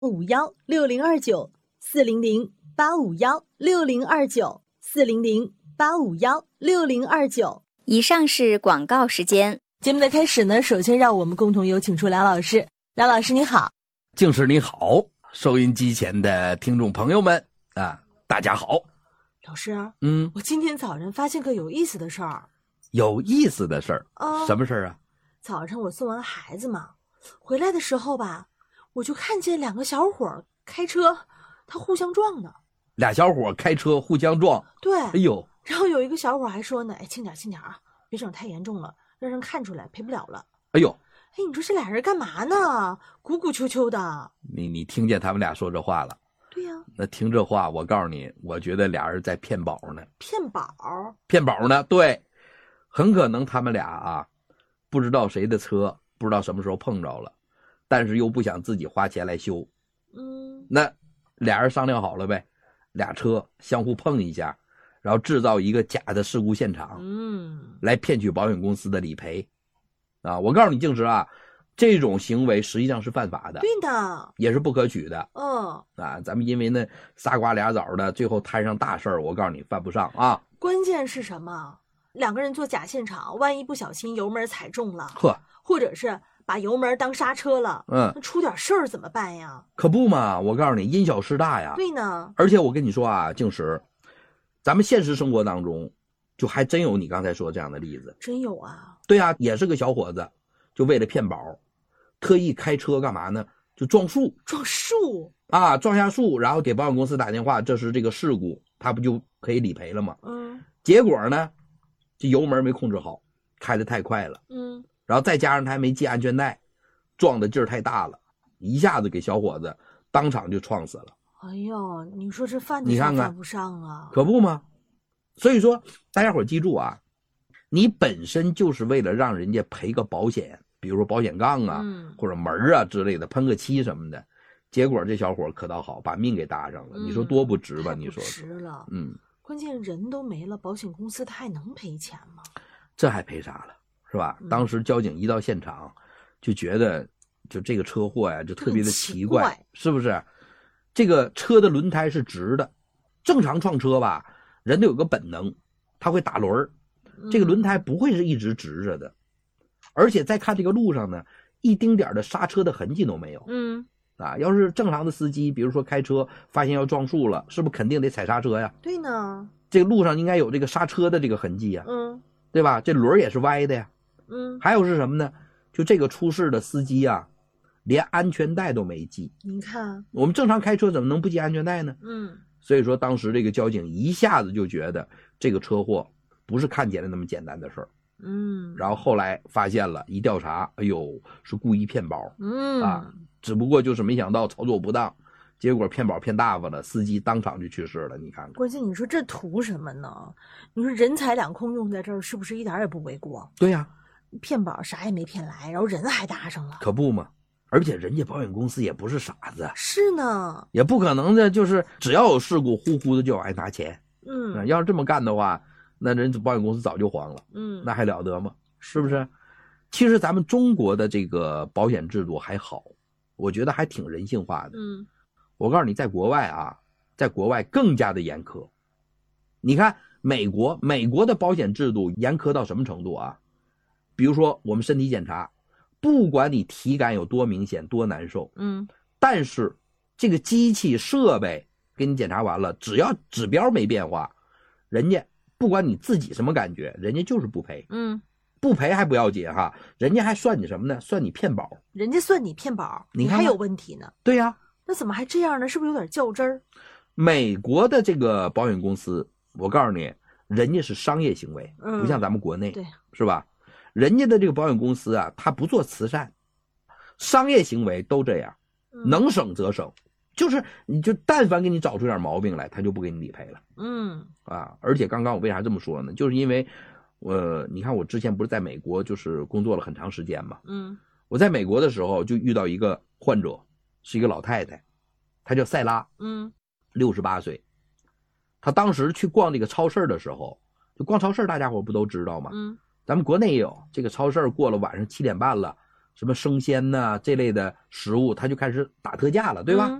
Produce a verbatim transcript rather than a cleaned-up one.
五幺六零二九四零零八五幺六零二九四零零八五幺六零二九。 以上是广告时间。 节目的开始呢，首先让我们共同有请出梁老师。梁老师你好。 静师你好，收音机前的听众朋友们啊，大家好。 老师， 嗯， 我今天早晨发现个有意思的事儿。 有意思的事儿、 哦、 什么事儿啊？ 早上我送完孩子嘛，回来的时候吧，我就看见两个小伙开车，他互相撞呢。 俩小伙开车互相撞？ 对。 哎呦， 然后有一个小伙还说呢，哎，轻点轻点啊，别整太严重了，让人看出来赔不了了。 哎呦， 哎，你说这俩人干嘛呢？鼓鼓秋秋的。 你你听见他们俩说这话了？ 对呀、啊。 那听这话，我告诉你，我觉得俩人在骗保呢。 骗保？ 骗保呢？对，很可能他们俩啊，不知道谁的车，不知道什么时候碰着了，但是又不想自己花钱来修。 嗯。 那俩人商量好了呗，俩车相互碰一下，然后制造一个假的事故现场， 嗯，来骗取保险公司的理赔。啊，我告诉你静时啊，这种行为实际上是犯法的， 对的， 也是不可取的。 嗯， 啊，咱们因为那仨瓜俩枣的，最后摊上大事儿，我告诉你犯不上啊。 关键是什么？两个人做假现场，万一不小心油门踩中了， 呵， 或者是把油门当刹车了， 嗯， 那出点事儿怎么办呀？ 可不嘛，我告诉你，因小失大呀。 对呢。 而且我跟你说啊，静时，咱们现实生活当中，就还真有你刚才说这样的例子。 真有啊？ 对啊，也是个小伙子，就为了骗保，特意开车干嘛呢？就撞树。 撞树啊，撞下树，然后给保险公司打电话，这是这个事故，他不就可以理赔了吗？ 嗯。 结果呢，这油门没控制好，开得太快了。 嗯。 然后再加上他还没系安全带，撞的劲儿太大了，一下子给小伙子当场就撞死了。 哎呦，你说这犯得上犯不上啊？ 可不吗？所以说大家伙记住啊，你本身就是为了让人家赔个保险，比如说保险杠啊、嗯、或者门啊之类的，喷个漆什么的，结果这小伙可倒好，把命给搭上了、嗯、你说多不值吧？你说值了。 嗯， 关键人都没了，保险公司他还能赔钱吗？ 这还赔啥了，是吧、嗯、当时交警一到现场就觉得就这个车祸呀就特别的奇怪， 奇怪是不是？这个车的轮胎是直的，正常撞车吧，人都有个本能，他会打轮，这个轮胎不会是一直直着的、嗯、而且再看这个路上呢，一丁点的刹车的痕迹都没有。 嗯啊，要是正常的司机，比如说开车发现要撞树了，是不是肯定得踩刹车呀？ 对呢， 这个路上应该有这个刹车的这个痕迹呀， 嗯， 对吧？这轮也是歪的呀， 嗯， 还有是什么呢？就这个出事的司机啊，连安全带都没系。 您看， 我们正常开车怎么能不系安全带呢？ 嗯， 所以说当时这个交警一下子就觉得这个车祸不是看起来那么简单的事儿。 嗯， 然后后来发现了，一调查，哎呦，是故意骗保。 嗯啊，只不过就是没想到操作不当，结果骗保骗大发了，司机当场就去世了。你看看， 关键你说这图什么呢？你说人财两空用在这儿，是不是一点也不为过？ 对呀、啊， 骗保啥也没骗来，然后人还搭上了， 可不嘛。而且人家保险公司也不是傻子， 是呢， 也不可能的，就是只要有事故，呼呼的就往外拿钱。 嗯， 啊、要是这么干的话，那人保险公司早就黄了。 嗯， 那还了得吗？是不是？其实咱们中国的这个保险制度还好，我觉得还挺人性化的。 嗯， 我告诉你，在国外啊，在国外更加的严苛。你看美国，美国的保险制度严苛到什么程度啊？比如说我们身体检查，不管你体感有多明显多难受， 嗯， 但是这个机器设备给你检查完了，只要指标没变化，人家不管你自己什么感觉，人家就是不赔。 嗯， 不赔还不要紧哈，人家还算你什么呢？算你骗保。 人家算你骗保， 你看还有问题呢。 对呀、啊， 那怎么还这样呢？是不是有点较真儿？ 美国的这个保险公司，我告诉你，人家是商业行为， 嗯、 不像咱们国内， 对， 是吧？人家的这个保险公司啊，他不做慈善，商业行为都这样，能省则省。嗯，就是你就但凡给你找出点毛病来，他就不给你理赔了。 嗯啊，而且刚刚我为啥这么说呢？就是因为，呃，你看我之前不是在美国就是工作了很长时间嘛。 嗯， 我在美国的时候就遇到一个患者，是一个老太太，她叫塞拉， 嗯， 六十八岁。她当时去逛这个超市的时候，就逛超市，大家伙不都知道吗？ 嗯， 咱们国内也有这个超市，过了晚上七点半了， 什么生鲜呐、这类的食物，它就开始打特价了，对吧？ 嗯